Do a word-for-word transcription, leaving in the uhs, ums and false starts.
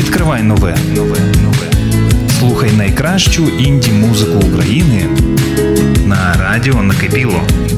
Відкривай нове. нове, нове. Слухай найкращу інді-музику України на радіо Накипіло.